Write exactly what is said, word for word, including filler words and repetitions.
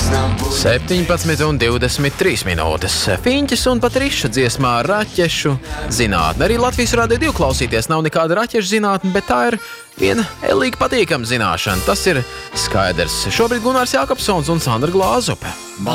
septiņpadsmit un divdesmit trīs minūtes. Fiņķis un Patriša dziesmā Raķešu zinātne. Arī Latvijas Rādio divi klausīties nav nekāda raķešu zinātne, bet tā ir viena elīgi patīkama zināšana. Tas ir skaidrs. Šobrīd Gunārs Jākapsons un Sandra Glāzupe.